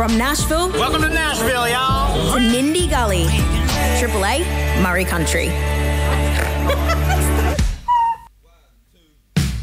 From Nashville. Welcome to Nashville, y'all. To Nindy Gully. Triple A, Murray Country.